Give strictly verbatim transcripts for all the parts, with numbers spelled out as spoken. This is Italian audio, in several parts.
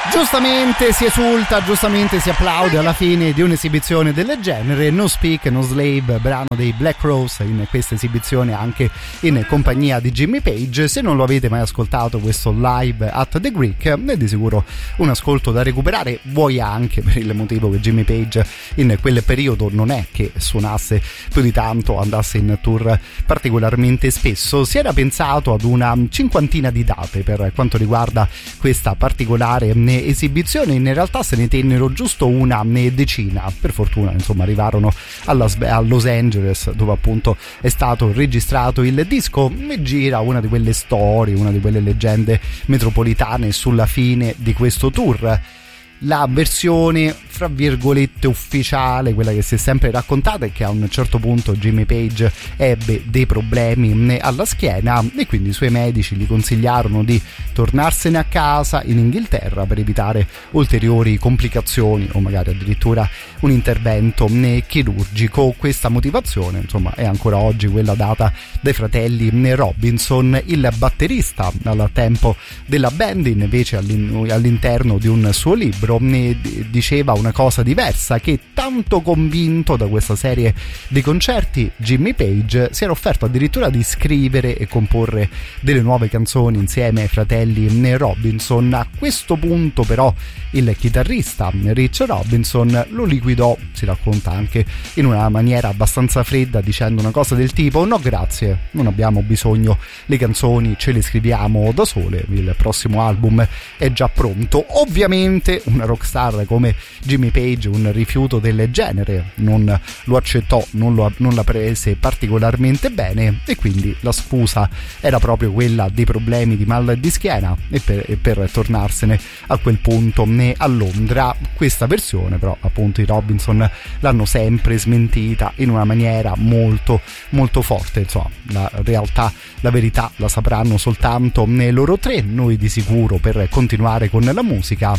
Giustamente si esulta, giustamente si applaude alla fine di un'esibizione del genere. No Speak, No Slave, brano dei Black Rose in questa esibizione anche in compagnia di Jimmy Page. Se non lo avete mai ascoltato questo live at the Greek, è di sicuro un ascolto da recuperare, vuoi anche per il motivo che Jimmy Page in quel periodo non è che suonasse più di tanto, andasse in tour particolarmente spesso. Si era pensato ad una cinquantina di date per quanto riguarda questa particolare esibizione, in realtà se ne tennero giusto una decina. Per fortuna insomma arrivarono alla, a Los Angeles, dove appunto è stato registrato il disco, e gira una di quelle storie, una di quelle leggende metropolitane sulla fine di questo tour. La versione fra virgolette ufficiale, quella che si è sempre raccontata, è che a un certo punto Jimmy Page ebbe dei problemi alla schiena e quindi i suoi medici gli consigliarono di tornarsene a casa in Inghilterra per evitare ulteriori complicazioni o magari addirittura un intervento chirurgico. Questa motivazione insomma è ancora oggi quella data dai fratelli Robinson. Il batterista al tempo della band invece all'interno di un suo libro ne diceva una cosa diversa, che tanto convinto da questa serie di concerti Jimmy Page si era offerto addirittura di scrivere e comporre delle nuove canzoni insieme ai fratelli Robinson. A questo punto però il chitarrista Rich Robinson lo liquidò, si racconta anche in una maniera abbastanza fredda, dicendo una cosa del tipo: no grazie, non abbiamo bisogno, le canzoni ce le scriviamo da sole, il prossimo album è già pronto. Ovviamente una rockstar come Jimmy Page un rifiuto del genere non lo accettò, non, lo, non la prese particolarmente bene, e quindi la scusa era proprio quella dei problemi di mal di schiena e per, e per tornarsene a quel punto né a Londra. Questa versione però appunto i Robinson l'hanno sempre smentita in una maniera molto molto forte. Insomma, la realtà, la verità la sapranno soltanto loro tre. Noi di sicuro, per continuare con la musica,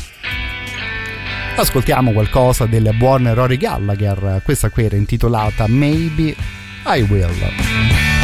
ascoltiamo qualcosa del buon Rory Gallagher. Questa qui era intitolata Maybe I Will.